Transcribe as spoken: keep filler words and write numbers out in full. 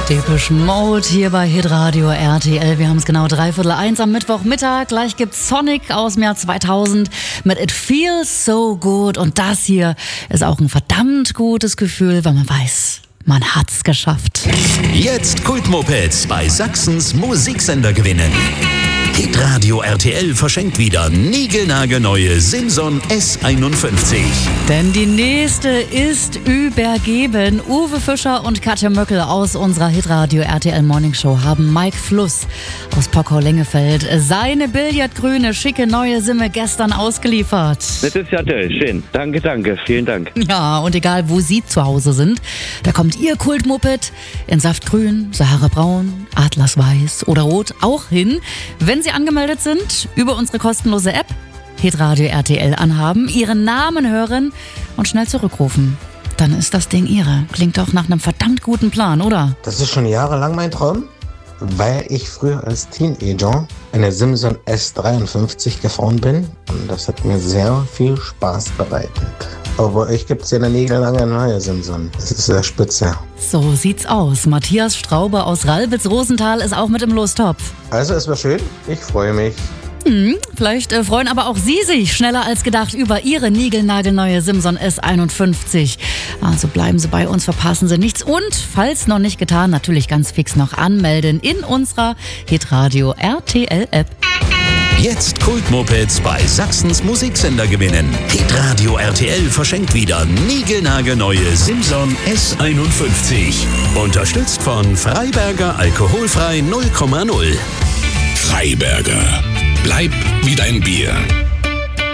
Depeche Mode hier bei Hitradio R T L. Wir haben es genau dreiviertel eins am Mittwochmittag. Gleich gibt's Sonic aus dem Jahr zweitausend mit It Feels So Good. Und das hier ist auch ein verdammt gutes Gefühl, weil man weiß, man hat's geschafft. Jetzt Kultmopeds bei Sachsens Musiksender gewinnen. Hitradio R T L verschenkt wieder niegelnagelneue Simson S einundfünfzig. Denn die nächste ist übergeben. Uwe Fischer und Katja Möckel aus unserer Hitradio R T L Morning Show haben Mike Fluss aus Pockau-Lengefeld seine billardgrüne, schicke neue Simme gestern ausgeliefert. Das ist ja toll, schön. Danke, danke, vielen Dank. Ja, und egal wo Sie zu Hause sind, da kommt Ihr Kultmoped in Saftgrün, Sahara-Braun, Atlasweiß oder Rot auch hin, wenn Sie angemeldet sind über unsere kostenlose App Hitradio R T L anhaben, Ihren Namen hören und schnell zurückrufen. Dann ist das Ding Ihre. Klingt doch nach einem verdammt guten Plan, oder? Das ist schon jahrelang mein Traum, weil ich früher als Teenager eine Simson S dreiundfünfzig gefahren bin und das hat mir sehr viel Spaß bereitet. Aber euch gibt es ja eine niegellange neue Simson. Das ist sehr spitze. So sieht's aus. Matthias Strauber aus Ralbitz-Rosenthal ist auch mit im Lostopf. Also es war schön, ich freue mich. Hm, vielleicht äh, freuen aber auch Sie sich schneller als gedacht über Ihre niegelnagelneue Simson S einundfünfzig. Also bleiben Sie bei uns, verpassen Sie nichts. Und, falls noch nicht getan, natürlich ganz fix noch anmelden in unserer Hitradio R T L App. Jetzt Kultmopeds bei Sachsens Musiksender gewinnen. Hitradio R T L verschenkt wieder niegelnagelneue Simson S einundfünfzig. Unterstützt von Freiberger Alkoholfrei null Komma null. Freiberger. Bleib wie dein Bier.